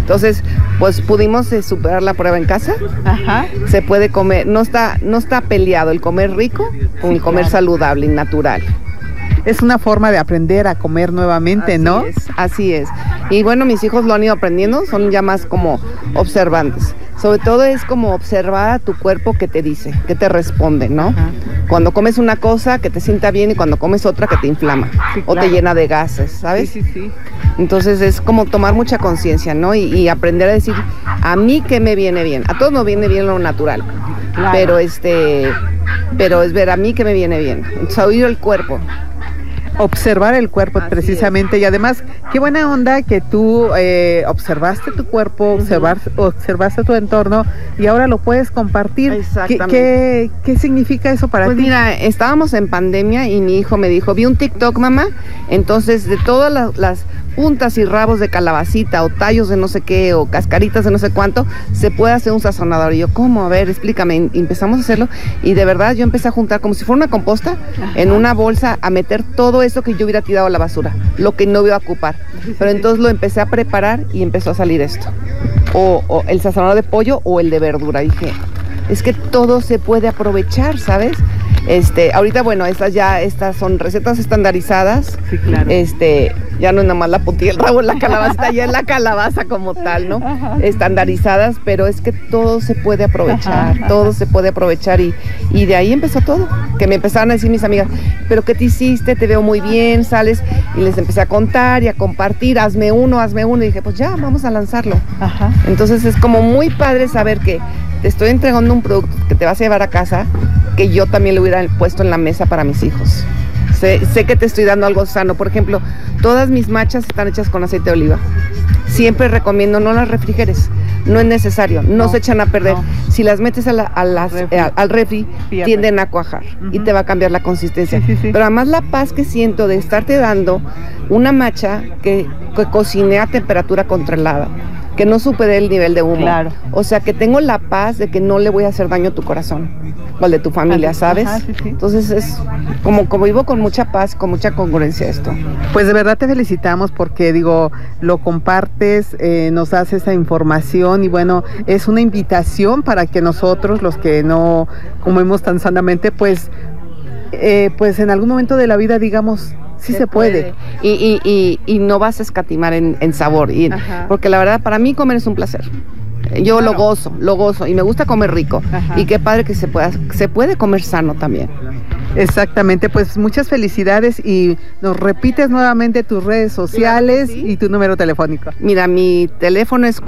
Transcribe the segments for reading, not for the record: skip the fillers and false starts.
Entonces, pues pudimos superar la prueba en casa. Ajá. Se puede comer, no está peleado el comer rico con el comer saludable y natural. Es una forma de aprender a comer nuevamente, ¿no? Así es. Y bueno, mis hijos lo han ido aprendiendo, son ya más como observantes. Sobre todo es como observar a tu cuerpo que te dice, que te responde, ¿no? Ajá. Cuando comes una cosa que te sienta bien y cuando comes otra que te inflama, sí, o te llena de gases, ¿sabes? Sí. Entonces es como tomar mucha conciencia, ¿no? Y aprender a decir, a mí qué me viene bien. A todos nos viene bien lo natural, claro. pero es ver a mí qué me viene bien. Entonces oír el cuerpo. Observar el cuerpo. Así precisamente es. Y además qué buena onda que tú observaste tu cuerpo, observaste tu entorno y ahora lo puedes compartir. Exactamente. ¿Qué significa eso para ti? Pues mira, estábamos en pandemia y mi hijo me dijo, vi un TikTok, mamá, entonces de todas las puntas y rabos de calabacita o tallos de no sé qué o cascaritas de no sé cuánto, se puede hacer un sazonador. Y yo, ¿cómo? A ver, explícame. Y empezamos a hacerlo y de verdad yo empecé a juntar como si fuera una composta. Ajá. En una bolsa, a meter todo eso que yo hubiera tirado a la basura, lo que no iba a ocupar. Pero entonces lo empecé a preparar y empezó a salir esto. O el sazonador de pollo o el de verdura. Y dije, es que todo se puede aprovechar, ¿sabes? Ahorita, bueno, estas son recetas estandarizadas. Sí, claro. Ya no es nada más la puntilla, el rabo, la calabacita, ya es la calabaza como tal, ¿no? Ajá. Estandarizadas, pero es que todo se puede aprovechar, ajá. Todo se puede aprovechar y de ahí empezó todo. Que me empezaron a decir mis amigas, ¿pero qué te hiciste? Te veo muy bien, sales. Y les empecé a contar y a compartir, hazme uno. Y dije, pues ya, vamos a lanzarlo. Ajá. Entonces es como muy padre saber que te estoy entregando un producto que te vas a llevar a casa, que yo también lo hubiera puesto en la mesa para mis hijos. Sé que te estoy dando algo sano. Por ejemplo, todas mis matchas están hechas con aceite de oliva. Siempre recomiendo no las refrigeres. No es necesario, no se echan a perder. No. Si las metes al refri, tienden a cuajar y te va a cambiar la consistencia. Sí. Pero además la paz que siento de estarte dando una matcha que cociné a temperatura controlada, que no supere el nivel de humo. Claro. O sea, que tengo la paz de que no le voy a hacer daño a tu corazón o al de tu familia, ¿sabes? Ajá, sí. Entonces es como vivo con mucha paz, con mucha congruencia esto. Pues de verdad te felicitamos porque, lo compartes, nos das esa información y bueno, es una invitación para que nosotros, los que no comemos tan sanamente, pues en algún momento de la vida digamos, sí se puede. Y no vas a escatimar en sabor. Porque la verdad, para mí comer es un placer. Yo lo gozo y me gusta comer rico. Ajá. Y qué padre que se puede comer sano también. Exactamente, pues muchas felicidades y nos repites nuevamente tus redes sociales, claro, sí, y tu número telefónico. Mira, mi teléfono es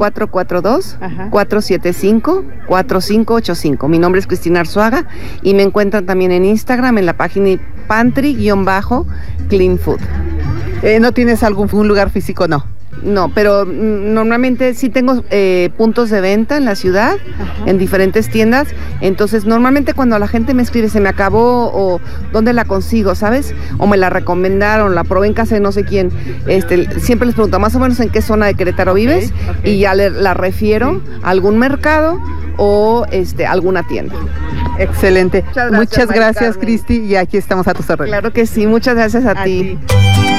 442-475-4585. Mi nombre es Cristina Arzuaga y me encuentran también en Instagram en la página pantry-clean food. ¿No tienes algún lugar físico? No, pero normalmente sí tengo puntos de venta en la ciudad, ajá, en diferentes tiendas. Entonces normalmente cuando la gente me escribe se me acabó o dónde la consigo, ¿sabes? O me la recomendaron, la probé en casa de no sé quién, siempre les pregunto más o menos en qué zona de Querétaro vives, okay. Y ya la refiero, sí, a algún mercado o alguna tienda. Excelente. Muchas gracias Cristi, y aquí estamos a tus órdenes. Claro que sí, muchas gracias a ti.